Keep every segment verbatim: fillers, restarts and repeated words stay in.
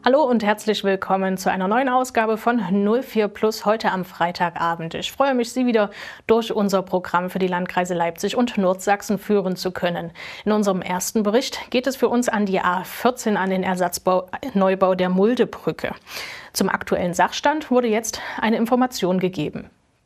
Hallo und herzlich willkommen zu einer neuen Ausgabe von null vier Plus heute am Freitagabend. Ich freue mich, Sie wieder durch unser Programm für die Landkreise Leipzig und Nordsachsen führen zu können. In unserem ersten Bericht geht es für uns an die A vierzehn, an den Ersatzneubau der Muldebrücke. Zum aktuellen Sachstand wurde jetzt eine Information gegeben.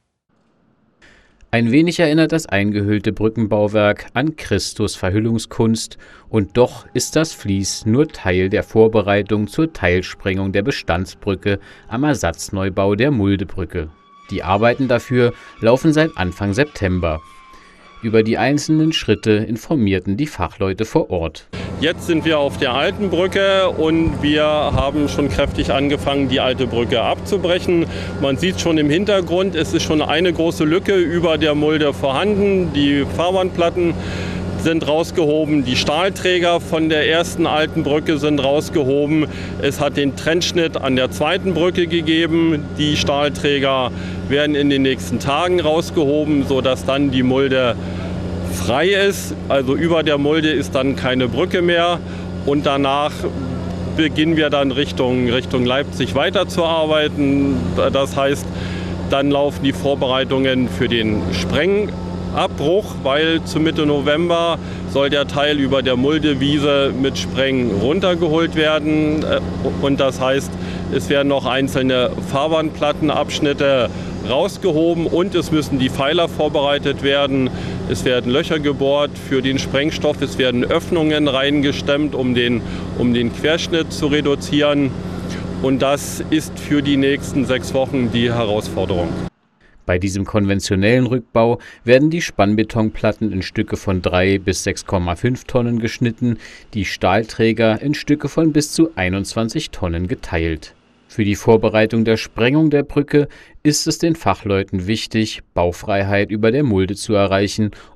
Ein wenig erinnert das eingehüllte Brückenbauwerk an Christus Verhüllungskunst, und doch ist das Vlies nur Teil der Vorbereitung zur Teilsprengung der Bestandsbrücke am Ersatzneubau der Muldebrücke. Die Arbeiten dafür laufen seit Anfang September. Über die einzelnen Schritte informierten die Fachleute vor Ort. Jetzt sind wir auf der alten Brücke und wir haben schon kräftig angefangen, die alte Brücke abzubrechen. Man sieht schon im Hintergrund, es ist schon eine große Lücke über der Mulde vorhanden. Die Fahrbandplatten sind rausgehoben, die Stahlträger von der ersten alten Brücke sind rausgehoben. Es hat den Trennschnitt an der zweiten Brücke gegeben. Die Stahlträger werden in den nächsten Tagen rausgehoben, sodass dann die Mulde frei ist. Also über der Mulde ist dann keine Brücke mehr. Und danach beginnen wir dann Richtung, Richtung Leipzig weiterzuarbeiten. Das heißt, dann laufen die Vorbereitungen für den Sprengabbruch, weil zu Mitte November soll der Teil über der Muldewiese mit Spreng runtergeholt werden. Und das heißt, es werden noch einzelne Fahrbandplattenabschnitte rausgehoben und es müssen die Pfeiler vorbereitet werden. Es werden Löcher gebohrt für den Sprengstoff, es werden Öffnungen reingestemmt, um den, um den Querschnitt zu reduzieren. Und das ist für die nächsten sechs Wochen die Herausforderung. Bei diesem konventionellen Rückbau werden die Spannbetonplatten in Stücke von drei bis sechs Komma fünf Tonnen geschnitten, die Stahlträger in Stücke von bis zu einundzwanzig Tonnen geteilt. Für die Vorbereitung der Sprengung der Brücke ist es den Fachleuten wichtig, Baufreiheit über der Mulde zu erreichen